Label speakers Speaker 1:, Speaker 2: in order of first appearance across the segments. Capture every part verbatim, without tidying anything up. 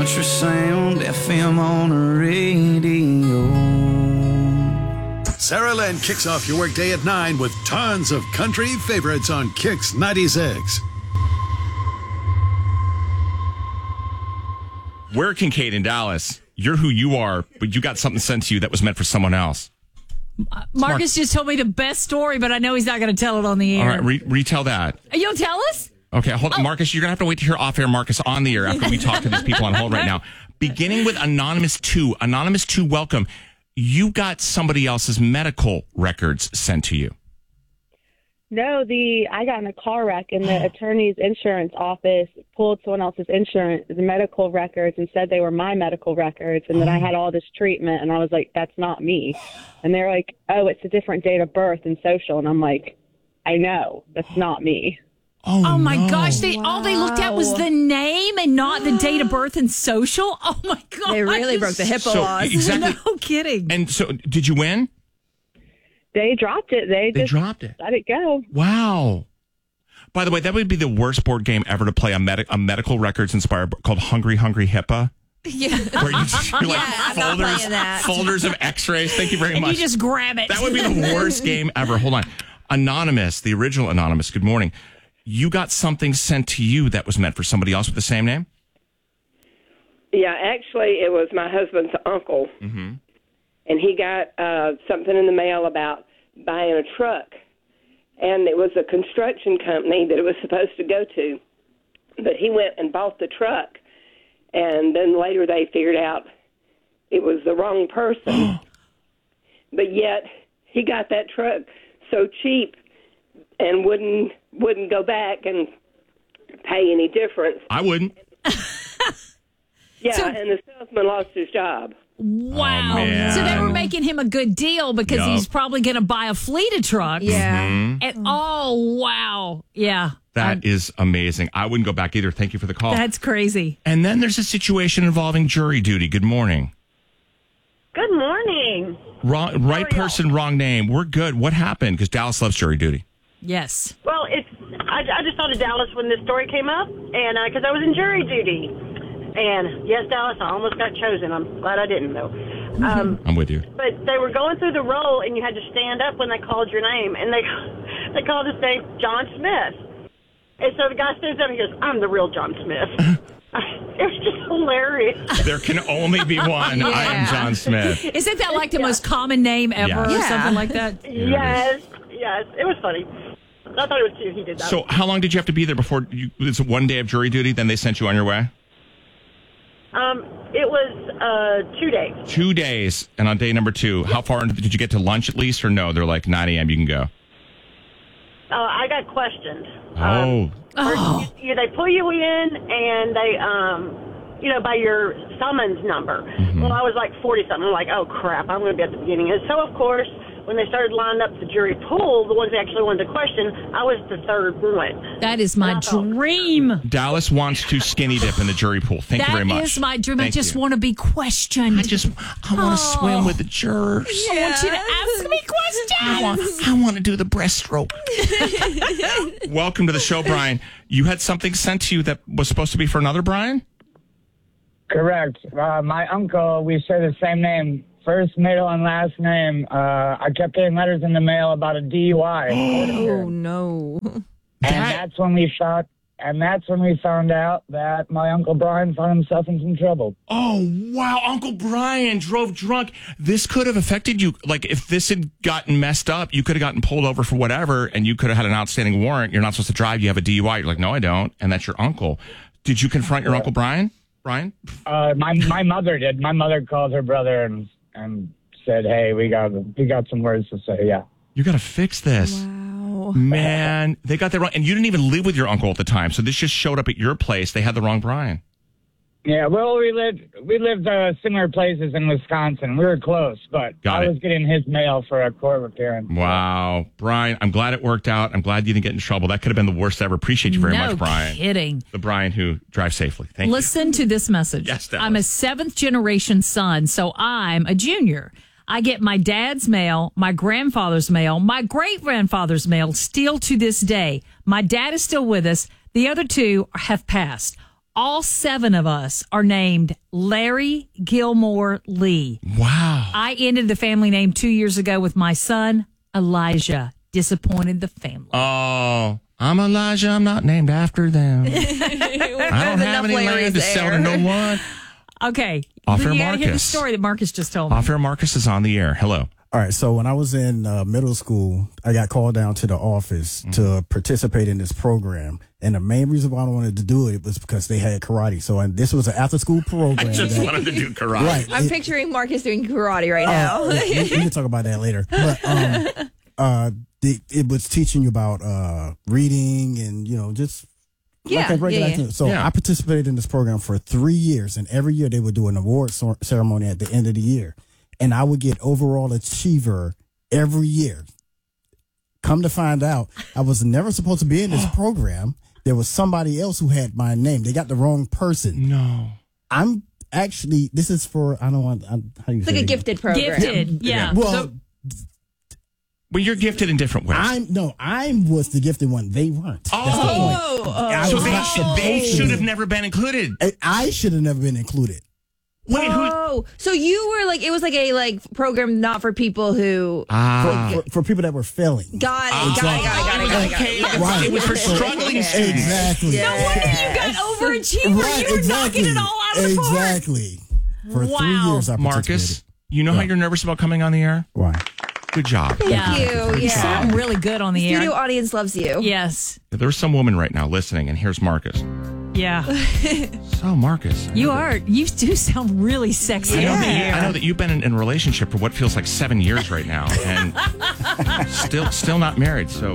Speaker 1: country sound, F M on the radio.
Speaker 2: Sarah Lynn kicks off your workday at nine with tons of country favorites on Kix ninety-six.
Speaker 3: We're Kincaid in Dallas. You're who you are, but you got something sent to you that was meant for someone else.
Speaker 4: Uh, Marcus just told me the best story, but I know he's not going to tell it on the air.
Speaker 3: All right, re- retell that.
Speaker 4: You'll tell us?
Speaker 3: Okay, hold on. Oh. Marcus, you're going to have to wait to hear off-air Marcus on the air after we talk to these people on hold right now. Beginning with Anonymous two. Anonymous two, welcome. You got somebody else's medical records sent to you.
Speaker 5: No, the I got in a car wreck and the attorney's insurance office pulled someone else's insurance, the medical records, and said they were my medical records, and then I had all this treatment, and I was like, that's not me. And they're like, oh, it's a different date of birth and social, and I'm like, I know, that's not me.
Speaker 3: Oh,
Speaker 4: oh my
Speaker 3: no.
Speaker 4: gosh, they
Speaker 6: wow.
Speaker 4: all they looked at was the name and not the date of birth and social? Oh my God.
Speaker 6: They really broke the HIPAA
Speaker 3: So,
Speaker 6: laws.
Speaker 3: exactly.
Speaker 4: No kidding.
Speaker 3: And so, did you win?
Speaker 5: They dropped it. They,
Speaker 3: They
Speaker 5: just
Speaker 3: dropped it.
Speaker 5: let it go.
Speaker 3: Wow. By the way, that would be the worst board game ever to play, a, med- a medical records inspired called Hungry Hungry HIPAA.
Speaker 4: Yeah.
Speaker 3: Where you just, you're like
Speaker 6: Yeah, I'm not
Speaker 3: folders,
Speaker 6: playing that.
Speaker 3: folders of x-rays. Thank you very
Speaker 4: And
Speaker 3: much.
Speaker 4: you just grab it.
Speaker 3: That would be the worst game ever. Hold on. Anonymous, the original Anonymous, good morning. You got something sent to you that was meant for somebody else with the same name?
Speaker 7: Yeah, actually, it was my husband's uncle.
Speaker 3: Mm-hmm.
Speaker 7: And he got uh, something in the mail about buying a truck. And it was a construction company that it was supposed to go to. But he went and bought the truck. And then later they figured out it was the wrong person. But yet he got that truck so cheap and wouldn't wouldn't go back and pay any difference.
Speaker 3: I wouldn't.
Speaker 7: Yeah,
Speaker 4: So-
Speaker 7: and the salesman lost his job.
Speaker 4: Wow.
Speaker 3: Oh, man.
Speaker 4: So they were making him a good deal because
Speaker 3: Yup.
Speaker 4: he's probably going to buy a fleet of trucks.
Speaker 6: Yeah.
Speaker 4: And, oh, wow. Yeah.
Speaker 3: That
Speaker 4: Um,
Speaker 3: is amazing. I wouldn't go back either. Thank you for the call.
Speaker 4: That's crazy.
Speaker 3: And then there's a situation involving jury duty. Good morning.
Speaker 8: Good morning.
Speaker 3: Wrong, right
Speaker 8: are y'all?
Speaker 3: person, wrong name. We're good. What happened? Because Dallas loves jury duty.
Speaker 4: Yes.
Speaker 8: Well, it's I, I just thought of Dallas when this story came up, and because I was in jury duty, and yes, Dallas, I almost got chosen. I'm glad I didn't though. Um,
Speaker 3: I'm with you.
Speaker 8: but they were going through the roll, and you had to stand up when they called your name, and they they called his name John Smith, and so the guy stands up and he goes, "I'm the real John Smith." It was just hilarious.
Speaker 3: There can only be one. I am John Smith.
Speaker 4: Isn't that like the most common name ever
Speaker 3: Yeah.
Speaker 4: or
Speaker 6: Yeah.
Speaker 4: something like that?
Speaker 8: Yes, yes, it was funny. I thought it was cute. He did that.
Speaker 3: So how long did you have to be there before you, it's one day of jury duty, then they sent you on your way?
Speaker 8: Um, it was uh, two days.
Speaker 3: Two days. And on day number two, how far into, did you get to lunch at least? Or no, they're like nine a.m. you can go.
Speaker 8: Uh, I got questioned.
Speaker 3: Oh.
Speaker 4: Oh.
Speaker 8: First, you, they pull you in and they, um, you know, by your summons number.
Speaker 3: Mm-hmm.
Speaker 8: Well, I was like forty something. I'm like, oh crap, I'm going to be at the beginning. And so, of course, when they started lining up the jury pool, the ones they actually wanted to question, I was the third one.
Speaker 4: That is my
Speaker 8: And I thought,
Speaker 4: dream.
Speaker 3: Dallas wants to skinny dip in the jury pool. Thank you very much.
Speaker 4: That is my dream. I
Speaker 3: Thank
Speaker 4: just
Speaker 3: you.
Speaker 4: want to be questioned.
Speaker 3: I just, I want to
Speaker 4: Oh.
Speaker 3: swim with the jurors.
Speaker 4: I want you to ask me questions.
Speaker 3: I want, I want to do the breaststroke. Welcome to the show, Brian. You had something sent to you that was supposed to be for another Brian?
Speaker 9: Correct. Uh, my uncle, we share the same name, first, middle, and last name. Uh, I kept getting letters in the mail about a D U I.
Speaker 6: Oh, no.
Speaker 9: And
Speaker 3: That-
Speaker 9: that's when we found, and that's when we found out that my Uncle Brian found himself in some trouble.
Speaker 3: Oh, wow. Uncle Brian drove drunk. This could have affected you. Like, if this had gotten messed up, you could have gotten pulled over for whatever, and you could have had an outstanding warrant. You're not supposed to drive. You have a D U I. You're like, no, I don't. And that's your uncle. Did you confront your Uncle Brian? Brian?
Speaker 9: Uh, my my mother did. My mother called her brother and and said, "Hey, we got we got some words to say." Yeah.
Speaker 3: You got to fix this.
Speaker 6: Wow.
Speaker 3: Man, they got that wrong. And you didn't even live with your uncle at the time. So this just showed up at your place. They had the wrong Brian.
Speaker 9: Yeah, well, we lived we lived uh, similar places in Wisconsin. We were close, but
Speaker 3: Got
Speaker 9: I
Speaker 3: it.
Speaker 9: was getting his mail for a court appearance.
Speaker 3: Wow. Brian, I'm glad it worked out. I'm glad you didn't get in trouble. That could have been the worst ever. Appreciate you very
Speaker 4: no
Speaker 3: much, Brian.
Speaker 4: kidding.
Speaker 3: The Brian who drives safely. Thank
Speaker 4: Listen to this message.
Speaker 3: Yes, Dallas.
Speaker 4: I'm a seventh generation son, so I'm a junior. I get my dad's mail, my grandfather's mail, my great grandfather's mail still to this day. My dad is still with us. The other two have passed. all seven of us are named Larry Gilmore Lee.
Speaker 3: Wow.
Speaker 4: I ended the family name two years ago with my son, Elijah. Disappointed the family.
Speaker 3: Oh, I'm Elijah. I'm not named after them. I don't have any land to sell to no one.
Speaker 4: Okay.
Speaker 3: Off air
Speaker 4: you gotta hear the
Speaker 3: Marcus.
Speaker 4: story that Marcus just told me.
Speaker 3: Off air Marcus is on the air. Hello.
Speaker 10: All right. So when I was in uh, middle school, I got called down to the office mm-hmm. to participate in this program. And the main reason why I wanted to do it was because they had karate. So and this was an after school program.
Speaker 3: I just
Speaker 10: that,
Speaker 3: wanted to do karate.
Speaker 10: Right.
Speaker 6: I'm
Speaker 10: it,
Speaker 6: picturing Marcus doing karate right now.
Speaker 10: Uh, yeah, we, we can talk about that later. But um, uh, the, it was teaching you about uh, reading and, you know, just
Speaker 6: yeah,
Speaker 10: like a regular
Speaker 6: yeah, yeah.
Speaker 10: activity. So
Speaker 3: yeah.
Speaker 10: I participated in this program for three years. And every year they would do an award so- ceremony at the end of the year. And I would get overall achiever every year. Come to find out, I was never supposed to be in this program. There was somebody else who had my name. They got the wrong person.
Speaker 3: No.
Speaker 10: I'm actually, this is for, I don't want, I'm, how do you
Speaker 6: It's
Speaker 10: say
Speaker 6: like a
Speaker 10: it?
Speaker 6: gifted program.
Speaker 4: Gifted, yeah.
Speaker 10: Well,
Speaker 3: So- Well, you're gifted in different ways.
Speaker 10: I'm, no, I was the gifted one. They weren't. That's the point.
Speaker 6: Oh,
Speaker 10: I
Speaker 3: so
Speaker 10: was
Speaker 3: they,
Speaker 10: not
Speaker 3: should,
Speaker 10: supposed
Speaker 3: they
Speaker 10: to
Speaker 3: should
Speaker 10: be.
Speaker 3: have never been included.
Speaker 10: I- I should have never been included.
Speaker 3: Wait, who?
Speaker 6: oh, so you were like, it was like a like program not for people who
Speaker 3: Ah.
Speaker 10: For, for, for people that were failing.
Speaker 6: got it, got it, got it, got it, got it, got
Speaker 3: Okay,
Speaker 6: it.
Speaker 3: it was,
Speaker 10: Right.
Speaker 3: it was for struggling students.
Speaker 10: Exactly.
Speaker 6: Yeah.
Speaker 4: No wonder you got overachiever.
Speaker 10: Right,
Speaker 4: you were
Speaker 10: exactly.
Speaker 4: knocking it all out of the park.
Speaker 10: Exactly. For
Speaker 4: Wow.
Speaker 10: three years I participated.
Speaker 3: Marcus, you know how you're nervous about coming on the air?
Speaker 10: Why?
Speaker 3: Good job.
Speaker 4: Yeah.
Speaker 6: you,
Speaker 4: You
Speaker 6: yeah.
Speaker 4: sound really good on the
Speaker 6: Studio
Speaker 4: air.
Speaker 6: audience loves you.
Speaker 4: Yes.
Speaker 3: There's some woman right now listening, and here's Marcus.
Speaker 4: Yeah.
Speaker 3: So, Marcus.
Speaker 4: You are. You do sound really sexy
Speaker 3: I know,
Speaker 4: on the
Speaker 3: that you,
Speaker 4: air.
Speaker 3: I know that you've been in, in a relationship for what feels like seven years right now, and still still not married. So,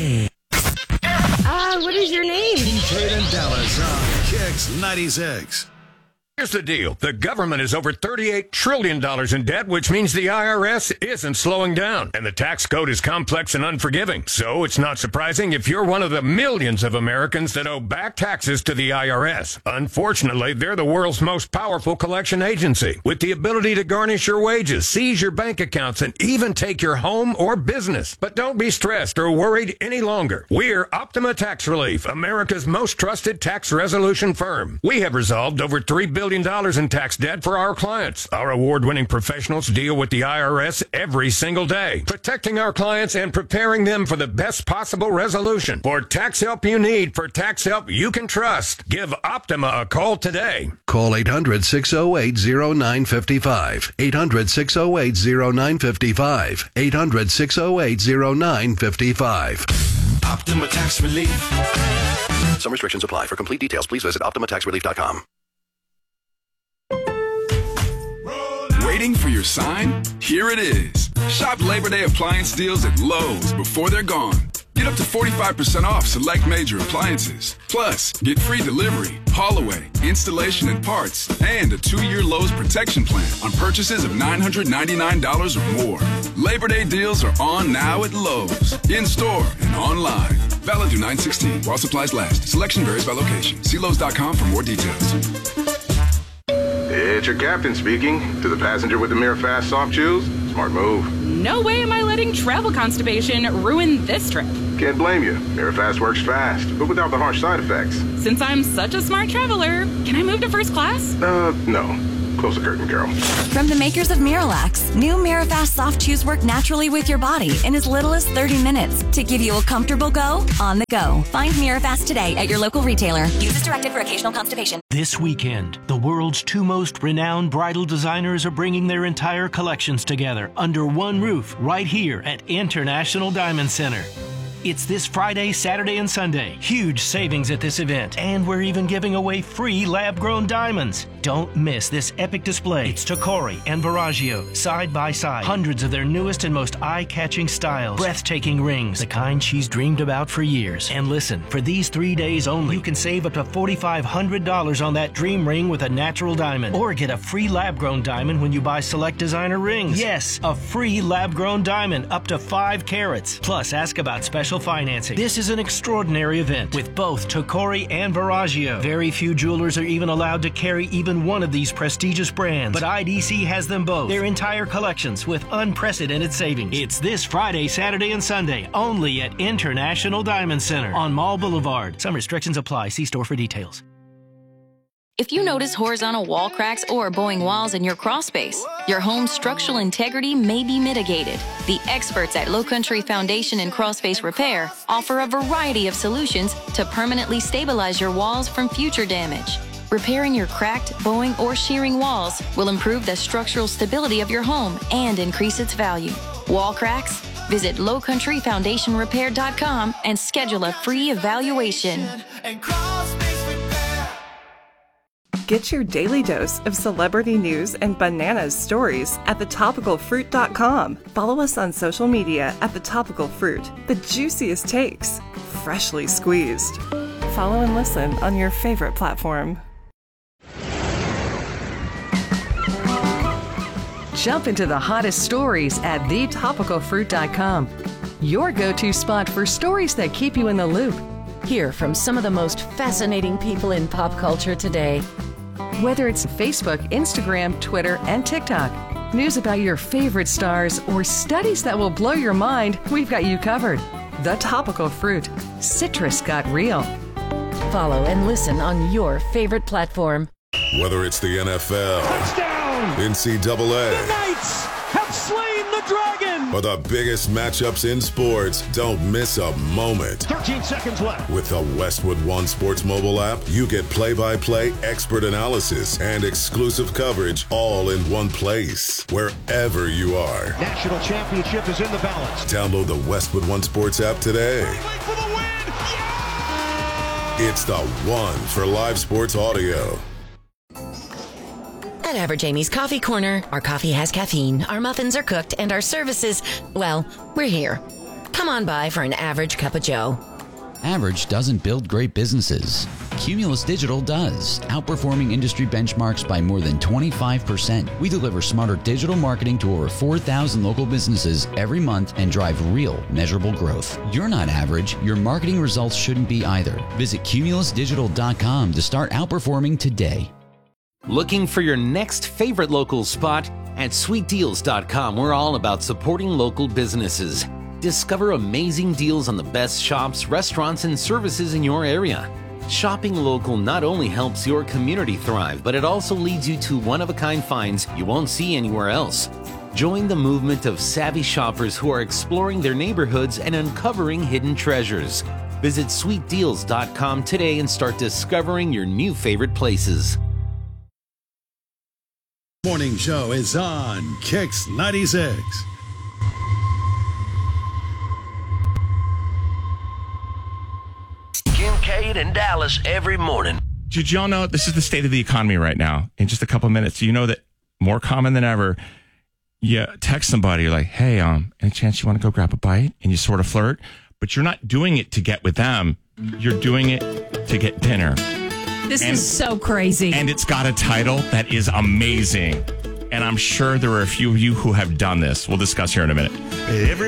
Speaker 6: Ah, what is your name?
Speaker 2: Kate and Dallas on Kicks ninety-six.
Speaker 11: Here's the deal. The government is over thirty-eight trillion dollars in debt, which means the I R S isn't slowing down. And the tax code is complex and unforgiving. So it's not surprising if you're one of the millions of Americans that owe back taxes to the I R S. Unfortunately, they're the world's most powerful collection agency, with the ability to garnish your wages, seize your bank accounts, and even take your home or business. But don't be stressed or worried any longer. We're Optima Tax Relief, America's most trusted tax resolution firm. We have resolved over three billion dollars in tax debt for our clients. Our award-winning professionals deal with the I R S every single day, protecting our clients and preparing them for the best possible resolution. For tax help you need, for tax help you can trust, give Optima a call today.
Speaker 2: Call eight hundred, six oh eight, oh nine five five. eight hundred, six oh eight, oh nine five five. eight hundred, six oh eight, oh nine five five.
Speaker 1: Optima Tax Relief.
Speaker 12: Some restrictions apply. For complete details, please visit optima tax relief dot com.
Speaker 13: Waiting for your sign? Here it is. Shop Labor Day appliance deals at Lowe's before they're gone. Get up to forty-five percent off select major appliances. Plus, get free delivery, haul away, installation and parts, and a two-year Lowe's protection plan on purchases of nine hundred ninety-nine dollars or more. Labor Day deals are on now at Lowe's, in-store and online. Valid through nine sixteen while supplies last. Selection varies by location. See Lowe's dot com for more details.
Speaker 14: It's your captain speaking. To the passenger with the Mirror Fast soft chews, smart move.
Speaker 15: No way am I letting travel constipation ruin this trip.
Speaker 14: Can't blame you. Mirror Fast works fast, but without the harsh side effects.
Speaker 15: Since I'm such a smart traveler, can I move to first class?
Speaker 14: Uh, no. Close the curtain, girl.
Speaker 16: From the makers of Miralax, new Mirafast soft chews work naturally with your body in as little as thirty minutes to give you a comfortable go on the go. Find Mirafast today at your local retailer. Use as directed for occasional constipation.
Speaker 17: This weekend, the world's two most renowned bridal designers are bringing their entire collections together under one roof right here at International Diamond Center. It's this Friday, Saturday, and Sunday. Huge savings at this event. And we're even giving away free lab-grown diamonds. Don't miss this epic display. It's Tocori and Verragio, side by side. Hundreds of their newest and most eye-catching styles. Breathtaking rings, the kind she's dreamed about for years. And listen, for these three days only, you can save up to four thousand five hundred dollars on that dream ring with a natural diamond. Or get a free lab-grown diamond when you buy select designer rings. Yes, a free lab-grown diamond up to five carats. Plus, ask about special financing. This is an extraordinary event with both Tocori and Verragio. Very few jewelers are even allowed to carry even one of these prestigious brands, but I D C has them both. Their entire collections with unprecedented savings. It's this Friday, Saturday, and Sunday only at International Diamond Center on Mall Boulevard. Some restrictions apply. See store for details.
Speaker 18: If you notice horizontal wall cracks or bowing walls in your crawl space, your home's structural integrity may be mitigated. The experts at Low Country Foundation and Crawl Space Repair offer a variety of solutions to permanently stabilize your walls from future damage. Repairing your cracked, bowing, or shearing walls will improve the structural stability of your home and increase its value. Wall cracks? Visit low country foundation repair dot com and schedule a free evaluation.
Speaker 19: Get your daily dose of celebrity news and bananas stories at the topical fruit dot com. Follow us on social media at The Topical Fruit. The juiciest takes, freshly squeezed. Follow and listen on your favorite platform.
Speaker 20: Jump into the hottest stories at the topical fruit dot com. Your go-to spot for stories that keep you in the loop.
Speaker 21: Hear from some of the most fascinating people in pop culture today.
Speaker 20: Whether it's Facebook, Instagram, Twitter, and TikTok, news about your favorite stars, or studies that will blow your mind, we've got you covered. The Topical Fruit. Citrus got real.
Speaker 21: Follow and listen on your favorite platform.
Speaker 22: Whether it's the N F L, touchdown, N C double A,
Speaker 23: the Knights have slain the dragon,
Speaker 22: or the biggest matchups in sports, don't miss a moment.
Speaker 23: thirteen seconds left.
Speaker 22: With the Westwood One Sports mobile app, you get play-by-play expert analysis and exclusive coverage all in one place, wherever you are.
Speaker 23: National championship is in the balance.
Speaker 22: Download the Westwood One Sports app today.
Speaker 23: For the win. Yeah!
Speaker 22: It's the one for live sports audio.
Speaker 24: At Average Amy's Coffee Corner, our coffee has caffeine, our muffins are cooked, and our services, well, we're here. Come on by for an average cup of joe.
Speaker 25: Average doesn't build great businesses. Cumulus Digital does, outperforming industry benchmarks by more than twenty-five percent. We deliver smarter digital marketing to over four thousand local businesses every month and drive real, measurable growth. You're not average. Your marketing results shouldn't be either. Visit cumulus digital dot com to start outperforming today.
Speaker 26: Looking for your next favorite local spot? At sweet deals dot com, we're all about supporting local businesses. Discover amazing deals on the best shops, restaurants, and services in your area. Shopping local not only helps your community thrive, but it also leads you to one-of-a-kind finds you won't see anywhere else. Join the movement of savvy shoppers who are exploring their neighborhoods and uncovering hidden treasures. Visit sweet deals dot com today and start discovering your new favorite places.
Speaker 27: Morning show is on Kix ninety-six.
Speaker 28: Kincaid and Dallas every morning.
Speaker 3: Did y'all know this is the state of the economy right now? In just a couple of minutes, you know that more common than ever, you text somebody, you're like, hey, um, any chance you want to go grab a bite? And you sort of flirt, but you're not doing it to get with them. You're doing it to get dinner.
Speaker 4: This
Speaker 3: and,
Speaker 4: is so crazy.
Speaker 3: And it's got a title that is amazing. And I'm sure there are a few of you who have done this. We'll discuss here in a minute.
Speaker 27: Every